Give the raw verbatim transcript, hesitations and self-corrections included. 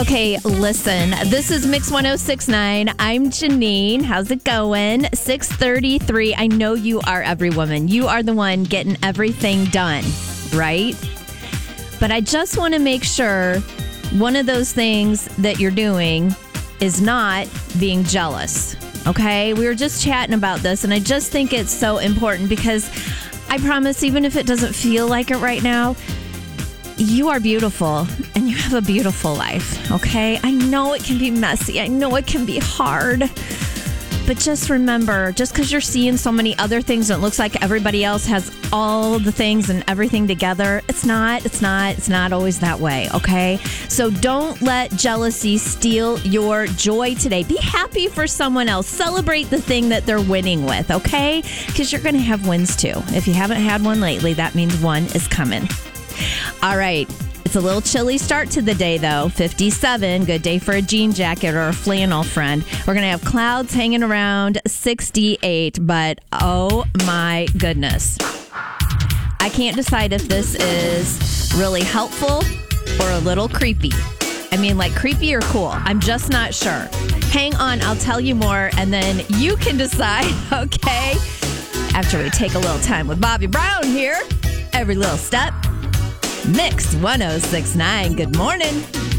Okay, listen, this is Mix one oh six point nine. I'm Janine. How's it going? six thirty-three. I know you are every woman. You are the one getting everything done, right? But I just want to make sure one of those things that you're doing is not being jealous, okay? We were just chatting about this, and I just think it's so important because I promise, even if it doesn't feel like it right now, you are beautiful and you have a beautiful life, okay? I know it can be messy. I know it can be hard. But just remember, just because you're seeing so many other things and it looks like everybody else has all the things and everything together, it's not, it's not, it's not always that way, okay? So don't let jealousy steal your joy today. Be happy for someone else. Celebrate the thing that they're winning with, okay? Because you're going to have wins too. If you haven't had one lately, that means one is coming. All right. It's a little chilly start to the day, though. fifty-seven. Good day for a jean jacket or a flannel, friend. We're going to have clouds hanging around sixty-eight, but oh my goodness. I can't decide if this is really helpful or a little creepy. I mean, like creepy or cool. I'm just not sure. Hang on. I'll tell you more, and then you can decide, okay? After we take a little time with Bobby Brown here. Every little step. Mix one oh six point nine. Good morning.